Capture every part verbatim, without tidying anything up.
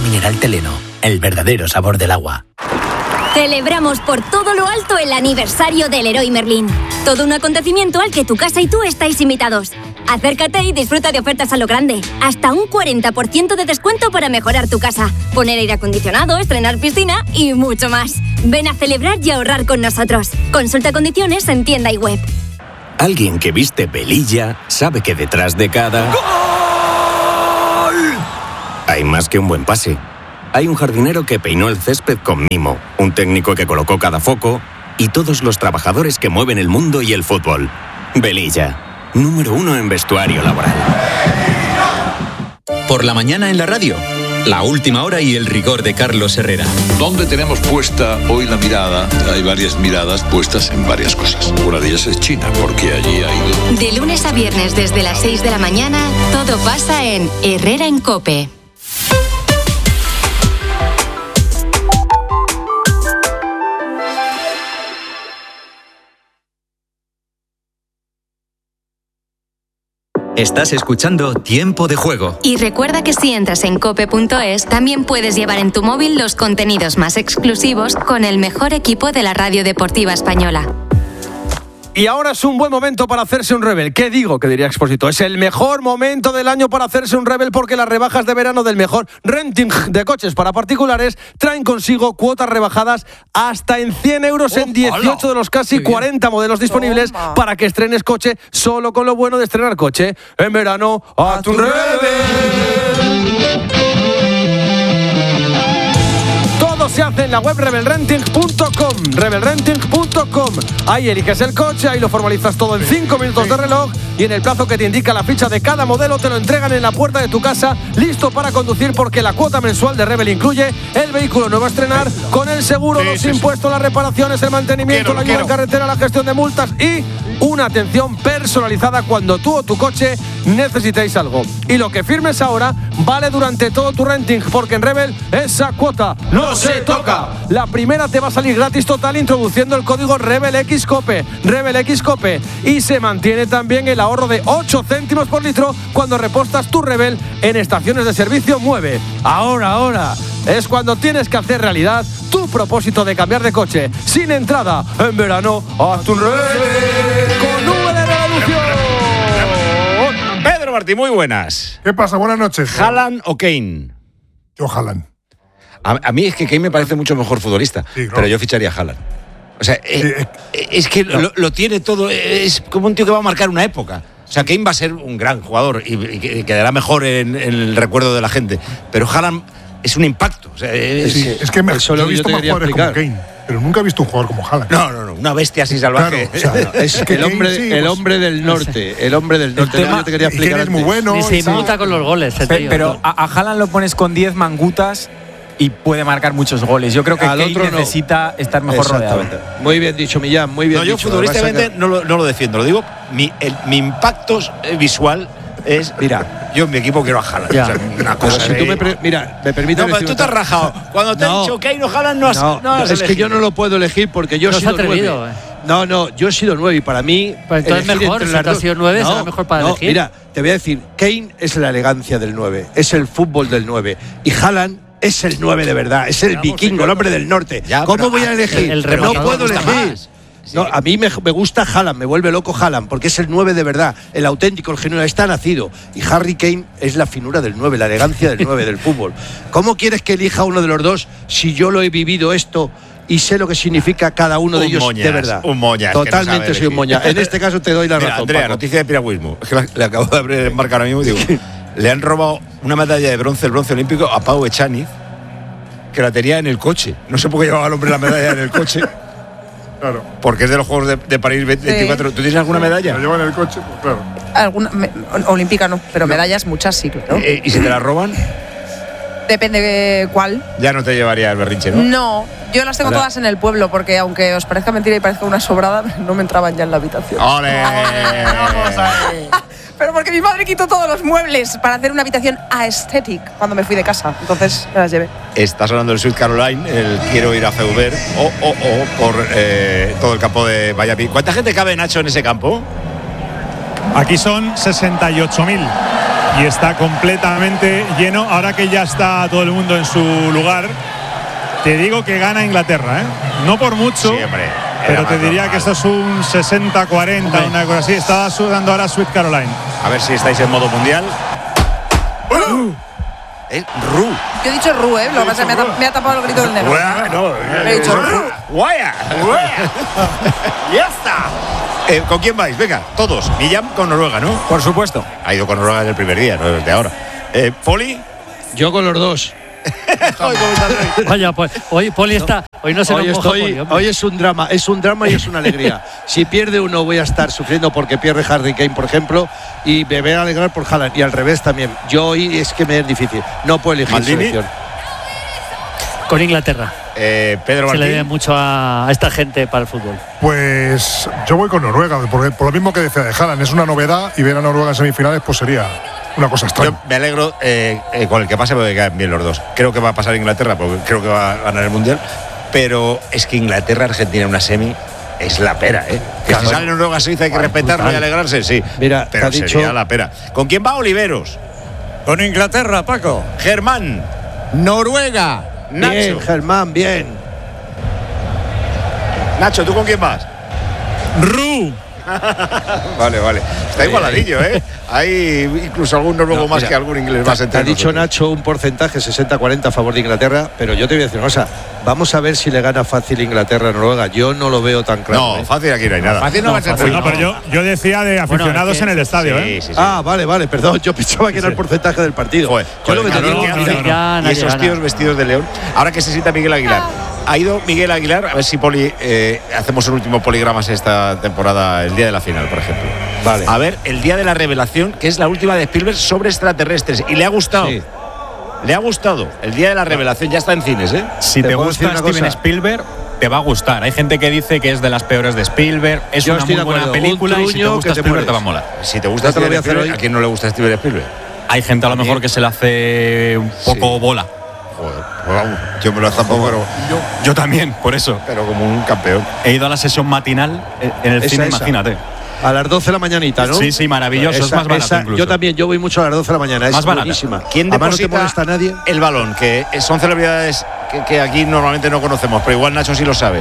mineral Teleno, el verdadero sabor del agua. Celebramos por todo lo alto el aniversario del Leroy Merlin. Todo un acontecimiento al que tu casa y tú estáis invitados. Acércate y disfruta de ofertas a lo grande. Hasta un cuarenta por ciento de descuento para mejorar tu casa, poner aire acondicionado, estrenar piscina y mucho más. Ven a celebrar y ahorrar con nosotros. Consulta condiciones en tienda y web. Alguien que viste Velilla sabe que detrás de cada... ¡Gol! Hay más que un buen pase. Hay un jardinero que peinó el césped con mimo, un técnico que colocó cada foco y todos los trabajadores que mueven el mundo y el fútbol. Velilla, número uno en vestuario laboral. Por la mañana en la radio, la última hora y el rigor de Carlos Herrera. ¿Dónde tenemos puesta hoy la mirada? Hay varias miradas puestas en varias cosas. Una de ellas es China, porque allí ha ido... De lunes a viernes desde las seis de la mañana, todo pasa en Herrera en COPE. Estás escuchando Tiempo de Juego. Y recuerda que si entras en cope punto es, también puedes llevar en tu móvil los contenidos más exclusivos con el mejor equipo de la radio deportiva española. Y ahora es un buen momento para hacerse un Rebel. ¿Qué digo? Que diría Expósito. Es el mejor momento del año para hacerse un Rebel porque las rebajas de verano del mejor renting de coches para particulares traen consigo cuotas rebajadas hasta en cien euros oh, en dieciocho hola. De los casi cuarenta modelos disponibles Toma. Para que estrenes coche solo con lo bueno de estrenar coche. En verano, ¡a tu Rebel! Se hace en la web rebel renting punto com, rebel renting punto com. Ahí eliges el coche, ahí lo formalizas todo en cinco minutos de reloj y en el plazo que te indica la ficha de cada modelo te lo entregan en la puerta de tu casa, listo para conducir, porque la cuota mensual de Rebel incluye el vehículo nuevo a estrenar con el seguro, sí, los sí, impuestos, sí. las reparaciones, el mantenimiento, quiero, la ayuda en carretera, la gestión de multas y una atención personalizada cuando tú o tu coche necesitéis algo. Y lo que firmes ahora vale durante todo tu renting, porque en Rebel esa cuota no se toca. La primera te va a salir gratis total introduciendo el código RebelXCOPE, RebelXCOPE, y se mantiene también el ahorro de ocho céntimos por litro cuando repostas tu Rebel en estaciones de servicio Mueve. Ahora, ahora es cuando tienes que hacer realidad tu propósito de cambiar de coche sin entrada en verano a tu Rebel con V de revolución. Pedro Martí, muy buenas. ¿Qué pasa? Buenas noches. ¿Haaland o Kane? Yo Haaland. A, a mí es que Kane me parece mucho mejor futbolista, sí, claro. Pero yo ficharía a Haaland. O sea, eh, eh, es que no. lo, lo tiene todo, es como un tío que va a marcar una época. O sea, Kane va a ser un gran jugador y, y quedará mejor en, en el recuerdo de la gente. Pero Haaland es un impacto. O sea, es, sí, es que me, yo he visto más jugadores como Kane, pero nunca he visto un jugador como Haaland. No, no, no, una bestia así salvaje. Claro, o sea, no, es que el hombre, sí, el hombre del norte, el hombre del norte. El tema, yo te quería explicar. Es muy bueno. Y se inmuta con los goles. Pero, pero a, a Haaland lo pones con diez mangutas y puede marcar muchos goles. Yo creo que Al Kane necesita no. estar mejor rodeado. Muy bien dicho, Millán, muy bien no, yo dicho. futbolísticamente no lo, no lo defiendo, lo digo, mi, el, mi impacto visual es, mira, yo en mi equipo quiero a Haaland. O sea, una cosa si tú me pre, mira, me permites no, pero tú te has rajado. Cuando te no, has dicho Kane o Haaland no has, no, no has es que yo no lo puedo elegir porque yo no he sido atrevido, nueve. Eh. No, no, yo he sido nueve y para mí pues entonces mejor, si tú has sido nueve, no, será mejor para no, elegir. Mira, te voy a decir, Kane es la elegancia del nueve, es el fútbol del nueve y Haaland es el nueve de verdad, es el vikingo, el hombre del norte. Ya, ¿Cómo voy a elegir? El, el no puedo elegir. Sí. No, a mí me, me gusta Haaland, me vuelve loco Haaland, porque es el nueve de verdad, el auténtico, el genuino, está nacido. Y Harry Kane es la finura del nueve, la elegancia del nueve del fútbol. ¿Cómo quieres que elija uno de los dos si yo lo he vivido esto y sé lo que significa cada uno de un ellos moñas, de verdad? Un moñas. Totalmente no soy un moñas. En este caso te doy la Mira, razón. Andrea, Paco. Noticia de piragüismo. Es que la, le acabo de abrir el marca ahora mismo y digo, le han robado una medalla de bronce, el bronce olímpico, a Pau Echaniz, que la tenía en el coche. No sé por qué llevaba el hombre la medalla en el coche. Claro. Porque es de los Juegos de, de París veinticuatro. Sí. ¿Tú tienes alguna medalla? La llevo en el coche, pues claro. Alguna, me, olímpica no, pero no. Medallas muchas sí, claro. Eh, ¿Y si te las roban? Depende de cuál. Ya no te llevaría el berrinche, ¿no? No, yo las tengo Hola. todas en el pueblo, porque aunque os parezca mentira y parezca una sobrada, no me entraban ya en la habitación. ¡Ole! ¡Vamos ahí! Pero porque mi madre quitó todos los muebles para hacer una habitación aesthetic cuando me fui de casa. Entonces me las llevé. Está sonando el Sweet Caroline, el quiero ir a Feuber, o oh, oh, oh, por eh, todo el campo de Valladolid. ¿Cuánta gente cabe, Nacho, en ese campo? Aquí son sesenta y ocho mil. y está completamente lleno. Ahora que ya está todo el mundo en su lugar, te digo que gana Inglaterra, ¿eh? No por mucho, sí, hombre, pero te diría normal. Que esto es un sesenta cuarenta, una cosa así. Está sudando ahora Sweet Caroline. A ver si estáis en modo mundial. Uh. Es Ru. Yo he dicho Ru, ¿eh? Lo que pasa es que me ha, me ha tapado el grito del negro. No, he dicho Ru. Guaya. Ya está. Eh, ¿Con quién vais? Venga, todos. Millán con Noruega, ¿no? Por supuesto. Ha ido con Noruega desde el primer día, no desde ahora. Eh, ¿Poli? Yo con los dos. Vaya, pues hoy Poli está. Hoy no se hoy nos moja estoy, Poli, hoy es un drama, es un drama y es una alegría. Si pierde uno voy a estar sufriendo porque pierde Harry Kane, por ejemplo, y me voy a alegrar por Haaland, y al revés también. Yo hoy es que me es difícil. No puedo elegir selección. Con Inglaterra. Eh, Pedro Martín. Se le debe mucho a, a esta gente para el fútbol. Pues yo voy con Noruega, porque por lo mismo que decía de Haaland, es una novedad y ver a Noruega en semifinales pues sería una cosa extraña. Yo me alegro eh, eh, con el que pase porque quedan bien los dos. Creo que va a pasar Inglaterra porque creo que va a ganar el Mundial, pero es que Inglaterra-Argentina en una semi es la pera, ¿eh? Que claro, si sale Noruega-Suiza hay que respetarlo y alegrarse, sí. Mira, pero sería dicho... la pera. ¿Con quién va Oliveros? Con Inglaterra, Paco. Germán. Noruega. Nacho. Bien, Germán, bien. Nacho, ¿tú con quién vas? Ru. Vale, vale. Está igualadillo, ¿eh? Hay incluso algún noruego no, más mira, que algún inglés más. Te ha dicho Nacho un porcentaje sesenta cuarenta a favor de Inglaterra, pero yo te voy a decir una cosa. Vamos a ver si le gana fácil Inglaterra a Noruega. Yo no lo veo tan claro. No, ¿eh? fácil aquí no hay nada. Fácil no, no va a ser. No, no, pero yo, yo decía de aficionados bueno, es que, en el estadio, sí, ¿eh? Sí, sí. Ah, vale, vale, perdón. Yo pensaba que era el porcentaje del partido. Joder, yo lo que te digo, no, no, no. Y esos tíos vestidos de león. Ahora que se sienta Miguel Aguilar. Ha ido Miguel Aguilar, a ver si Poli, eh, hacemos el último poligramas esta temporada, el día de la final, por ejemplo. Vale. A ver, el día de la revelación, que es la última de Spielberg sobre extraterrestres. Y le ha gustado. Sí. Le ha gustado. El día de la revelación ya está en cines, ¿eh? Si te, te gusta Steven cosa? Spielberg, te va a gustar. Hay gente que dice que es de las peores de Spielberg. Es Yo una muy buena película y si te gusta Spielberg te, te va a molar. Si te gusta Steven Spielberg, ¿a quién no le gusta Steven Spielberg? Hay gente a lo mejor que se le hace un poco sí. bola. Joder, pues vamos, yo me lo zampo, pero yo, yo también, por eso. Pero como un campeón. He ido a la sesión matinal en el esa, cine, esa. Imagínate. A las doce de la mañanita, ¿no? Sí, sí, maravilloso, esa, es más barato esa, incluso. Yo también, yo voy mucho a las doce de la mañana, más es barata. buenísima. ¿Quién deposita no te molesta a nadie? El balón? Que son celebridades que, que aquí normalmente no conocemos, pero igual Nacho sí lo sabe.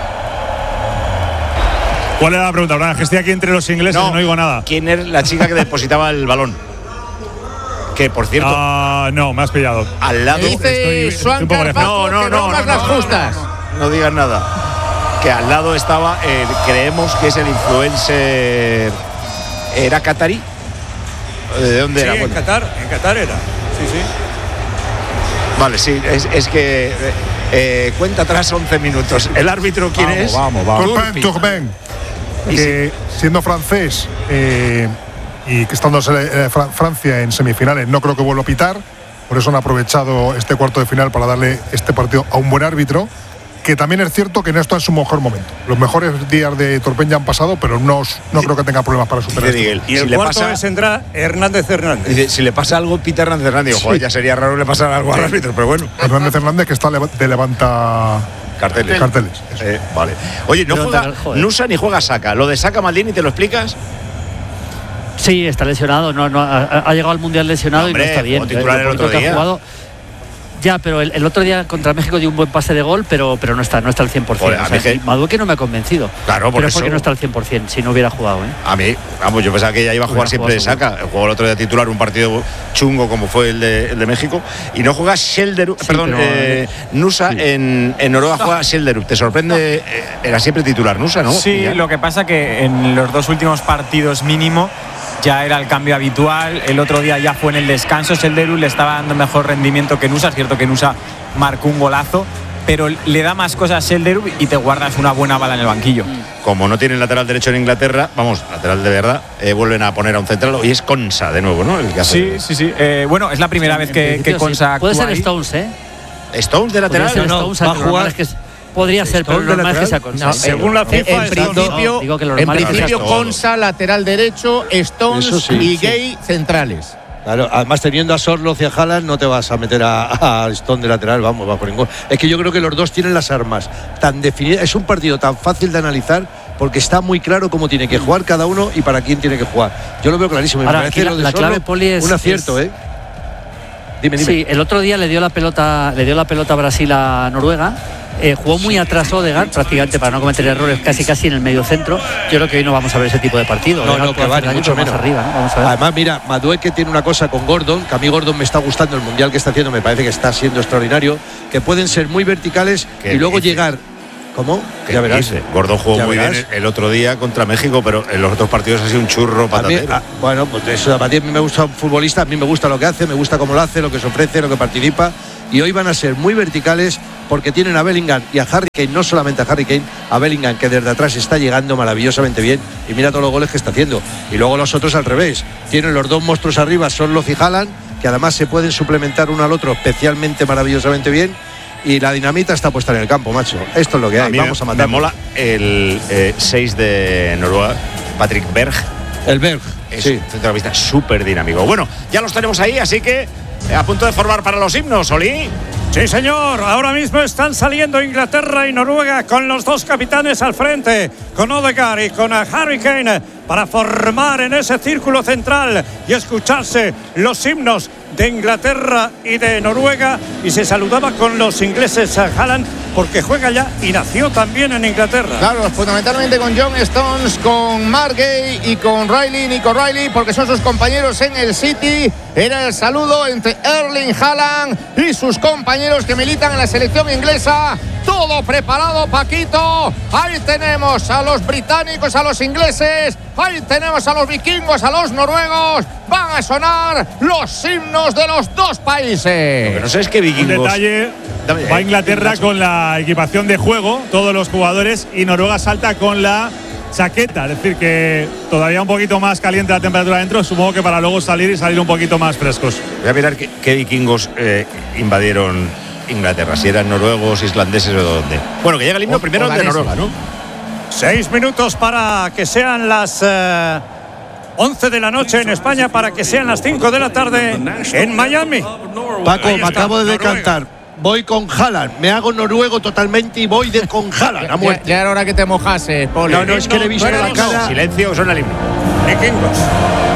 ¿Cuál era la pregunta? Ahora, que estoy aquí entre los ingleses no, y no oigo nada. ¿Quién es la chica que depositaba el balón? Que por cierto. Ah, uh, no, me has pillado. Al lado. Dice Swan no, no, no, más no, las no, justas. No, no, no digas nada. Que al lado estaba, eh, creemos que es el influencer. ¿Era catarí? ¿De dónde sí, era? En bueno. Qatar, en Qatar era. Sí, sí. Vale, sí, es, es que. Eh, cuenta atrás once minutos. ¿El árbitro quién vamos, es? Vamos, vamos. Turpin, Turpin. Que sí. Siendo francés. Eh, y que estando eh, Francia en semifinales no creo que vuelva a pitar, por eso han aprovechado este cuarto de final para darle este partido a un buen árbitro, que también es cierto que no está en su mejor momento. Los mejores días de Turpin ya han pasado, pero no, no creo que tenga problemas para superar esto. Y, y el si cuarto le entra Hernández Hernández. Dice, si le pasa algo, pita Hernández Hernández. Sí. Joder, ya sería raro le pasar algo al árbitro, pero bueno. Hernández Hernández que está de levanta carteles. carteles eh, vale. Oye, no juega Nusa ni juega Saka. Lo de Saka, Maldini, ¿te lo explicas? Sí, está lesionado, no, no ha, ha llegado al Mundial lesionado. No, hombre, y no está bien. Titular el otro día. Ha jugado, ya, pero el, el otro día contra México dio un buen pase de gol, pero, pero no está, no está al cien por cien. Joder, o sea, que... Madueque no me ha convencido. Claro, por pero eso. es porque no está al cien por cien, si no hubiera jugado, ¿eh? A mí, vamos, yo pensaba que ya iba a jugar siempre de Saka. Jugó el otro día titular un partido chungo como fue el de, el de México. Y no juega Schelderup, sí, perdón, pero, eh, Nusa sí. en, en Noruega juega Schelderup. ¿Te sorprende? Eh, era siempre titular Nusa, ¿no? Sí, ya. Lo que pasa que en los dos últimos partidos mínimo ya era el cambio habitual. El otro día ya fue en el descanso. Schelderup le estaba dando mejor rendimiento que Nusa. Es cierto que Nusa marcó un golazo, pero le da más cosas a Schelderup y te guardas una buena bala en el banquillo. Como no tienen lateral derecho en Inglaterra, vamos, lateral de verdad, eh, vuelven a poner a un central y es Konsa de nuevo, ¿no? El que hace sí, sí, sí. Eh, bueno, es la primera sí, vez que, que Konsa sí. Puede ser ahí. Stones, ¿eh? ¿Stones de lateral? Ser no, Stones, va a jugar. Es que podría ser, pero lo normal es que sea Konsa. No, según la FIFA, en principio, no, que en principio Konsa lateral derecho, Stones sí, y sí. Gay centrales. Claro, además teniendo a Sorloth y a Haaland no te vas a meter a, a Stone de lateral, vamos, bajo ningún. Es que yo creo que los dos tienen las armas tan definidas. Es un partido tan fácil de analizar porque está muy claro cómo tiene que jugar cada uno y para quién tiene que jugar. Yo lo veo clarísimo. Me Ahora, parece la, lo de la Sorlo clave, Poli, es, un acierto, es, ¿eh? Dime, dime. Sí, el otro día le dio la pelota, le dio la pelota a Brasil a Noruega. Eh, jugó muy atrás Odegaard, prácticamente para no cometer errores, casi casi en el medio centro. Yo creo que hoy no vamos a ver ese tipo de partido. No, no, que va, ni mucho menos. Arriba, ¿no? Vamos a ver. Además, mira, Madueke tiene una cosa con Gordon, que a mí Gordon me está gustando, el mundial que está haciendo me parece que está siendo extraordinario, que pueden ser muy verticales y luego dice? llegar. ¿Cómo? Ya verás. Dice? Gordon jugó ya muy verás. bien el otro día contra México, pero en los otros partidos ha sido un churro patatero. A mí, a, bueno, pues eso, a mí me gusta un futbolista, a mí me gusta lo que hace, me gusta cómo lo hace, lo que se ofrece, lo que participa. Y hoy van a ser muy verticales porque tienen a Bellingham y a Harry Kane, no solamente a Harry Kane, a Bellingham, que desde atrás está llegando maravillosamente bien y mira todos los goles que está haciendo. Y luego los otros al revés, tienen los dos monstruos arriba, son Loz y Haaland, que además se pueden suplementar uno al otro especialmente maravillosamente bien. Y la dinamita está puesta en el campo, macho. Esto es lo que hay, vamos a matar. Me mola el seis eh, de Noruega, Patrick Berg. El Berg, es sí. un centrocampista súper dinámico. Bueno, ya los tenemos ahí, así que a punto de formar para los himnos, Oli. Sí, señor. Ahora mismo están saliendo Inglaterra y Noruega con los dos capitanes al frente, con Odegaard y con Harry Kane, para formar en ese círculo central y escucharse los himnos de Inglaterra y de Noruega. Y se saludaba con los ingleses a Haaland, porque juega ya y nació también en Inglaterra. Claro, fundamentalmente con John Stones, con Mark Gay y con Riley, Nico Riley, porque son sus compañeros en el City. Era el saludo entre Erling Haaland y sus compañeros que militan en la selección inglesa. Todo preparado, Paquito. Ahí tenemos a los británicos, a los ingleses. Ahí tenemos a los vikingos, a los noruegos. Van a sonar los himnos de los dos países. Lo que no sé es que vikingos... Un detalle, va Inglaterra con la equipación de juego, todos los jugadores, y Noruega salta con la chaqueta. Es decir, que todavía un poquito más caliente la temperatura dentro, supongo que para luego salir y salir un poquito más frescos. Voy a mirar qué, qué vikingos eh, invadieron Inglaterra, si eran noruegos, islandeses o de dónde. Bueno, que llega el himno o, primero o de Noruega, ¿no? Seis minutos para que sean las eh, once de la noche en España, para que sean las cinco de la tarde en Miami. Paco, me acabo de decantar. Voy con Haaland, me hago noruego totalmente y voy de, con Haaland a muerte. Ya era hora que te mojases, Poli. No, no, es que le he visto la cara. Silencio, suena el himno. Vikingos.